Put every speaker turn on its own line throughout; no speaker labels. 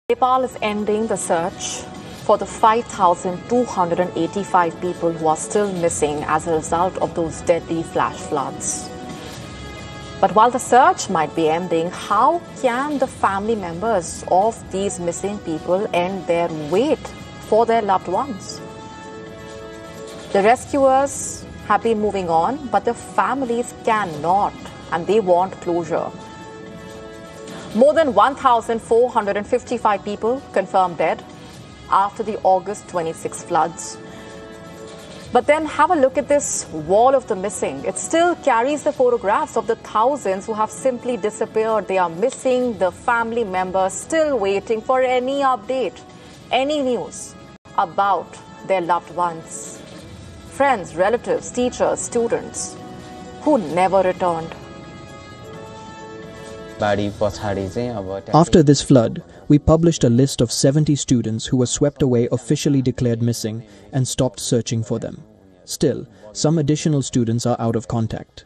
Nepal is ending the search for the 5,285 people who are still missing as a result of those deadly flash floods. But while the search might be ending, how can the family members of these missing people end their wait for their loved ones? The rescuers have been moving on, but the families cannot, and they want closure. More than 1,455 people confirmed dead after the August 26 floods. But then have a look at this wall of the missing. It still carries the photographs of the thousands who have simply disappeared. They are missing, the family members still waiting for any update, any news about their loved ones. Friends, relatives, teachers, students who never returned.
After this flood, we published a list of 70 students who were swept away, officially declared missing, and stopped searching for them. Still, some additional students are out of contact.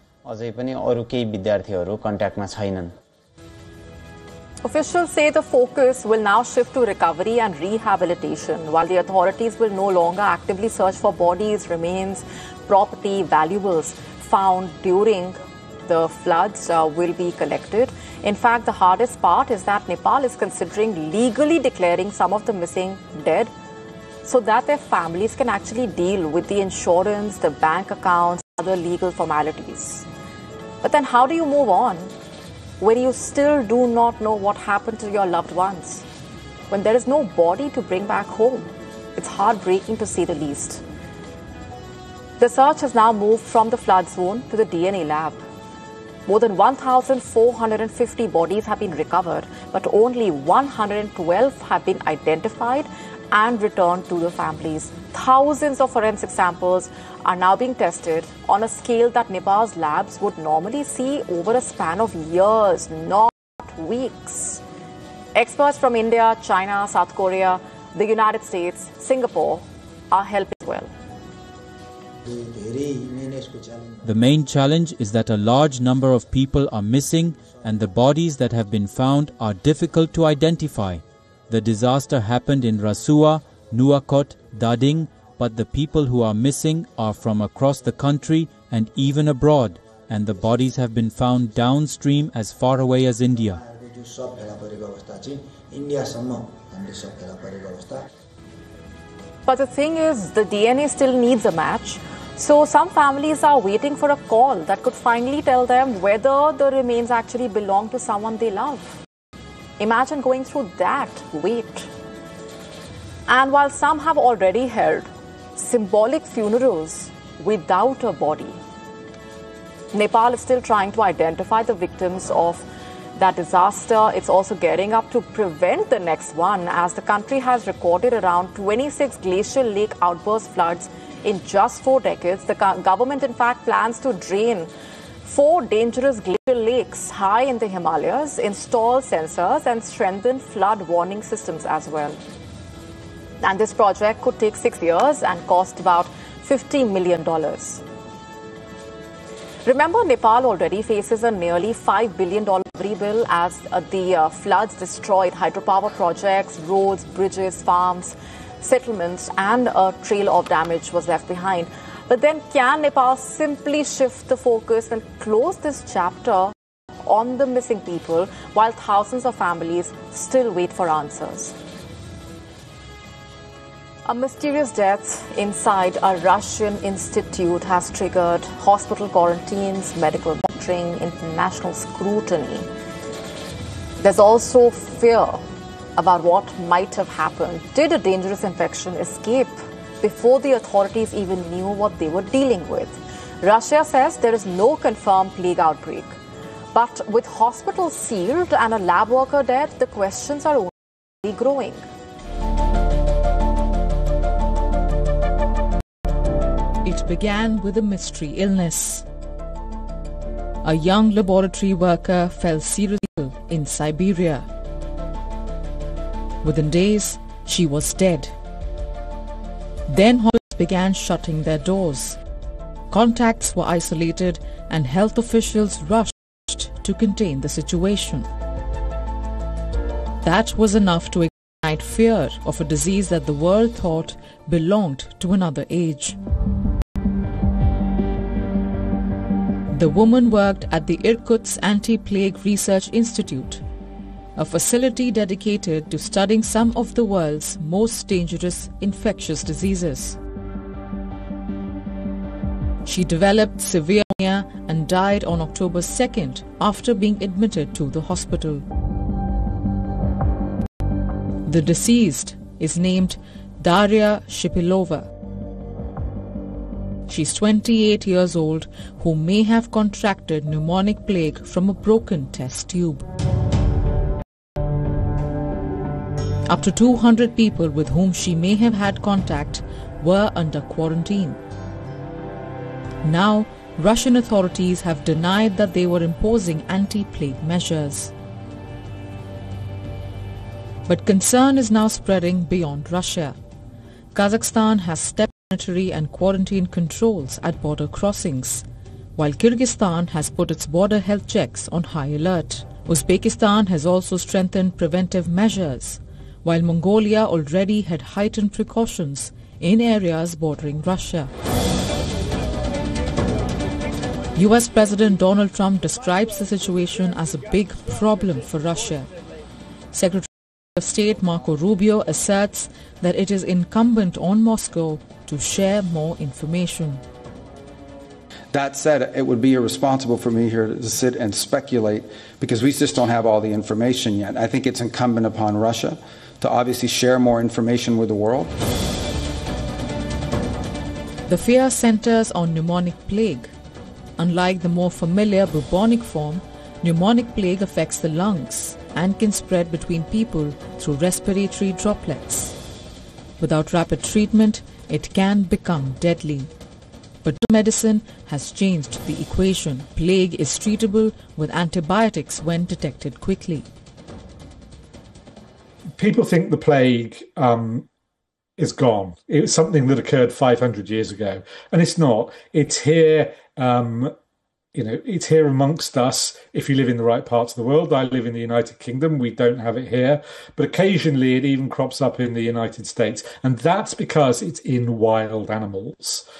Officials say the focus will now shift to recovery and rehabilitation, while the authorities will no longer actively search for bodies, remains, property, valuables found during the floods will be collected. In fact, the hardest part is that Nepal is considering legally declaring some of the missing dead so that their families can actually deal with the insurance, the bank accounts, other legal formalities. But then how do you move on when you still do not know what happened to your loved ones? When there is no body to bring back home? It's heartbreaking to say the least. The search has now moved from the flood zone to the DNA lab. More than 1,450 bodies have been recovered, but only 112 have been identified and returned to the families. Thousands of forensic samples are now being tested on a scale that Nepal's labs would normally see over a span of years, not weeks. Experts from India, China, South Korea, the United States, Singapore are helping as well.
The main challenge is that a large number of people are missing and the bodies that have been found are difficult to identify. The disaster happened in Rasua, Nuwakot, Dading, but the people who are missing are from across the country and even abroad, and the bodies have been found downstream as far away as India.
But the thing is, the DNA still needs a match. So some families are waiting for a call that could finally tell them whether the remains actually belong to someone they love. Imagine going through that wait. And while some have already held symbolic funerals without a body, Nepal is still trying to identify the victims of that disaster. It's also gearing up to prevent the next one, as the country has recorded around 26 glacial lake outburst floods in just 4 decades. The government, in fact, plans to drain 4 dangerous glacial lakes high in the Himalayas, install sensors and strengthen flood warning systems as well. And this project could take 6 years and cost about $50 million. Remember, Nepal already faces a nearly $5 billion recovery bill as the floods destroyed hydropower projects, roads, bridges, farms, settlements, and a trail of damage was left behind. But then can Nepal simply shift the focus and close this chapter on the missing people while thousands of families still wait for answers? A mysterious death inside a Russian institute has triggered hospital quarantines, medical monitoring, international scrutiny. There's also fear about what might have happened. Did a dangerous infection escape before the authorities even knew what they were dealing with? Russia says there is no confirmed plague outbreak. But with hospitals sealed and a lab worker dead, the questions are only growing.
It began with a mystery illness. A young laboratory worker fell seriously ill in Siberia. Within days, she was dead. Then hospitals began shutting their doors. Contacts were isolated and health officials rushed to contain the situation. That was enough to fear of a disease that the world thought belonged to another age. The woman worked at the Irkutsk Anti-Plague Research Institute, a facility dedicated to studying some of the world's most dangerous infectious diseases. She developed severe pneumonia and died on October 2nd after being admitted to the hospital. The deceased is named Daria Shipilova. She's 28 years old, who may have contracted pneumonic plague from a broken test tube. Up to 200 people with whom she may have had contact were under quarantine. Now, Russian authorities have denied that they were imposing anti-plague measures. But concern is now spreading beyond Russia. Kazakhstan has stepped sanitary and quarantine controls at border crossings, while Kyrgyzstan has put its border health checks on high alert. Uzbekistan has also strengthened preventive measures, while Mongolia already had heightened precautions in areas bordering Russia. US President Donald Trump describes the situation as a big problem for Russia. Secretary of State Marco Rubio asserts that it is incumbent on Moscow to share more information.
That said, it would be irresponsible for me here to sit and speculate because we just don't have all the information yet. I think it's incumbent upon Russia to obviously share more information with the world.
The fear centers on pneumonic plague. Unlike the more familiar bubonic form, pneumonic plague affects the lungs and can spread between people through respiratory droplets. Without rapid treatment, it can become deadly. But medicine has changed the equation. Plague is treatable with antibiotics when detected quickly.
People think the plague is gone. It was something that occurred 500 years ago, and it's not. It's here. It's here amongst us if you live in the right parts of the world. I live in the United Kingdom. We don't have it here. But occasionally it even crops up in the United States. And that's because it's in wild animals.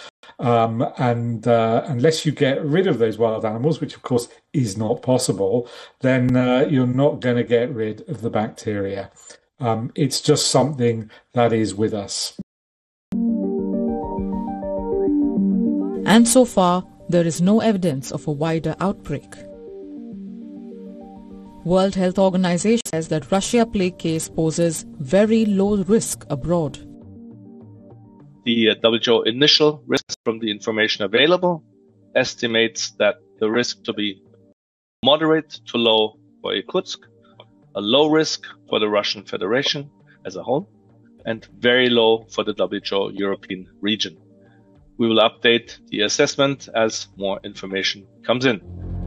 Unless you get rid of those wild animals, which of course is not possible, then you're not going to get rid of the bacteria. It's just something that is with us.
And so far, there is no evidence of a wider outbreak. World Health Organization says that Russia plague case poses very low risk abroad.
The WHO initial risk from the information available estimates that the risk to be moderate to low for Irkutsk, a low risk for the Russian Federation as a whole, and very low for the WHO European region. We will update the assessment as more information comes in.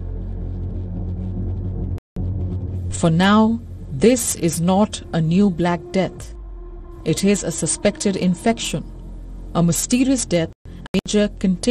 For now, this is not a new Black Death. It is a suspected infection, a mysterious death, major contagion.